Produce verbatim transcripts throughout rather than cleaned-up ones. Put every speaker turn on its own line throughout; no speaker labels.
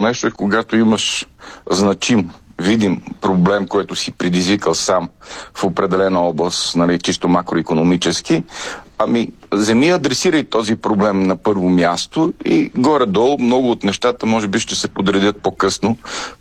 нещо е когато имаш значим, видим проблем, който си предизвикал сам в определена област, нали, чисто макроекономически. Ами, вземи адресирай този проблем на първо място и горе-долу много от нещата може би ще се подредят по-късно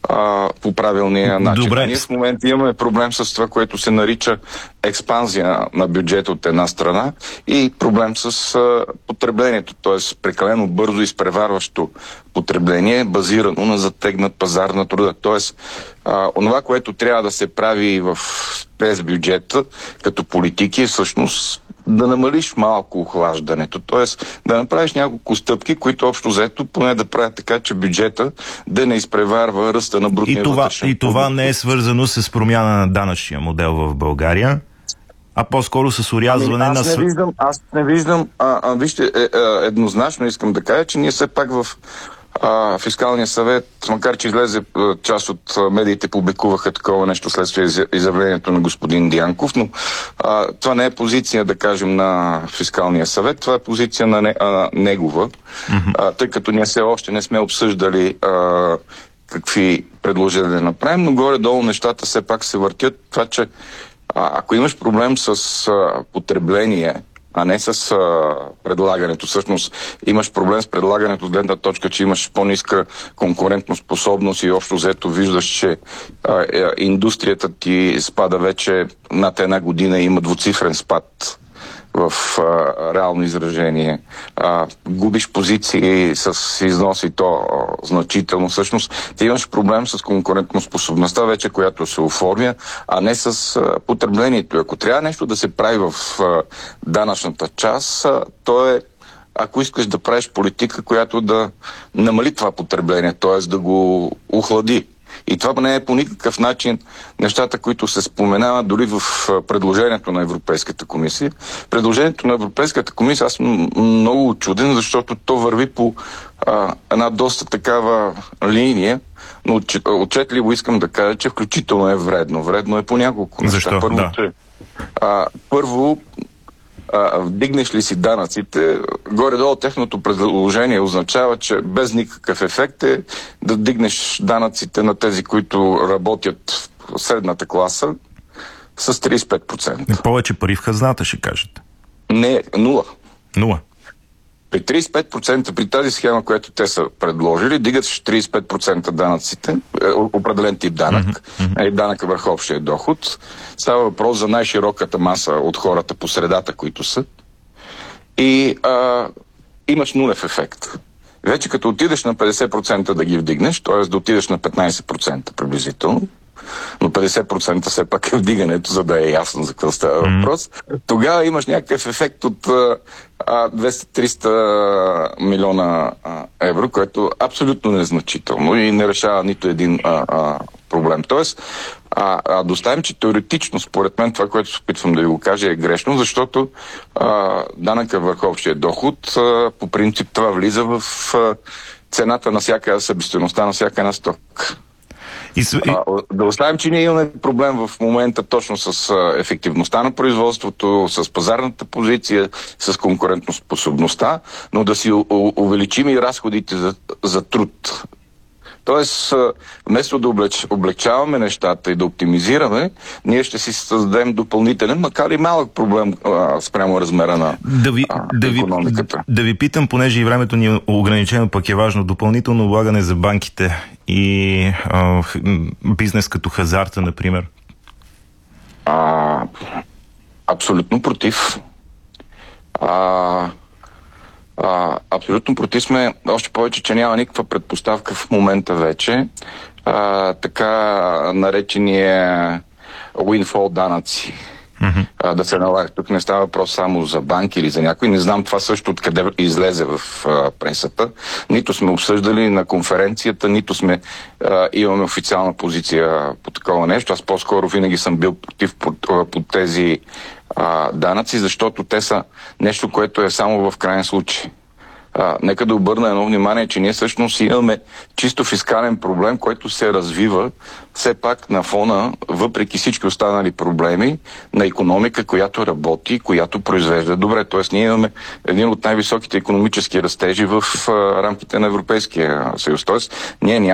а, по правилния начин.
Добре.
Ние в момента имаме проблем с това, което се нарича експанзия на бюджета от една страна и проблем с а, потреблението, т.е. прекалено бързо изпреварващо потребление, базирано на затегнат пазар на труда. Т.е. онова, което трябва да се прави в през бюджета като политики е всъщност да намалиш малко охлаждането, т.е. да направиш няколко стъпки, които общо взето поне да правят така, че бюджета да не изпреварва ръста на брутния
и това,
вътрешен.
И това не е свързано с промяна на данъчния модел в България, а по-скоро с урязване
ами, аз
на...
Не виждам, аз не виждам, а, а, вижте, е, е, еднозначно искам да кажа, че ние все пак в А, Фискалния съвет, макар че излезе част от медиите, публикуваха такова нещо следствие изявлението на господин Дянков, но а, това не е позиция, да кажем, на Фискалния съвет, това е позиция на не, а, негова, mm-hmm. а, тъй като ние все още не сме обсъждали а, какви предложения да направим, но горе-долу нещата все пак се въртят. Това, че а, ако имаш проблем с а, потребление, а не с а, предлагането. Всъщност имаш проблем с предлагането от гледна точка, че имаш по-ниска конкурентоспособност и общо взето виждаш, че а, е, индустрията ти спада вече над една година и има двуцифрен спад в а, реално изражение. А, губиш позиции с износ и то а, значително. Всъщност ти имаш проблем с конкурентоспособността вече, която се оформя, а не с а, потреблението. Ако трябва нещо да се прави в а, данъчната част, а, то е ако искаш да правиш политика, която да намали това потребление, т.е. да го охлади. И това не е по никакъв начин нещата, които се споменават дори в предложението на Европейската комисия. Предложението на Европейската комисия аз съм много учуден, защото то върви по а, една доста такава линия, но отчетливо искам да кажа, че включително е вредно. Вредно е по няколко неща.
Защо?
Първо,
да.
че, а, първо А, вдигнеш ли си данъците, горе-долу техното предложение означава, че без никакъв ефект е да вдигнеш данъците на тези, които работят в средната класа с трийсет и пет процента.
Повече пари в хазната, ще кажете.
Не, нула.
Нула.
При трийсет и пет процента, при тази схема, която те са предложили, дигат с трийсет и пет процента данъците, определен тип данък, mm-hmm. данък върху общия доход. Става въпрос за най-широката маса от хората по средата, които са. И а, имаш нулев ефект. Вече като отидеш на петдесет процента да ги вдигнеш, т.е. да отидеш на петнайсет процента приблизително, но петдесет процента все пак е вдигането, за да е ясно за какво става въпрос, mm-hmm. тогава имаш някакъв ефект от а, двеста-триста милиона а, евро, което е абсолютно незначително и не решава нито един а, а, проблем. Тоест, а, а доставим, че теоретично, според мен, това, което се опитвам да ви го кажа, е грешно, защото а, данъка върху общия доход, а, по принцип това влиза в а, цената на всяка себестойността на всяка една стока. И... А, да оставим, че ние имаме проблем в момента точно с а, ефективността на производството, с пазарната позиция, с конкурентоспособността, но да си у- увеличим и разходите за, за труд. Тоест, вместо да облеч, облегчаваме нещата и да оптимизираме, ние ще си създадем допълнителен, макар и малък проблем а, спрямо размера на
да ви,
а,
да
икономиката.
Ви, да ви питам, понеже и времето ни е ограничено, пък е важно, допълнително облагане за банките и а, бизнес като хазарта, например?
А, абсолютно против. А... А, абсолютно против сме, още повече, че няма никаква предпоставка в момента вече. А, така наречения windfall данъци mm-hmm. а, да се налагат. Тук не става въпрос само за банки или за някой. Не знам това също откъде излезе в а, пресата. Нито сме обсъждали на конференцията, нито сме а, имаме официална позиция по такова нещо. Аз по-скоро винаги съм бил против по, по тези а, данъци, защото те са нещо, което е само в крайен случай. А, нека да обърна едно внимание, че ние всъщност имаме чисто фискален проблем, който се развива все пак на фона, въпреки всички останали проблеми, на икономика, която работи, която произвежда добре. Тоест ние имаме един от най-високите икономически растежи в а, рамките на Европейския съюз. Тоест ние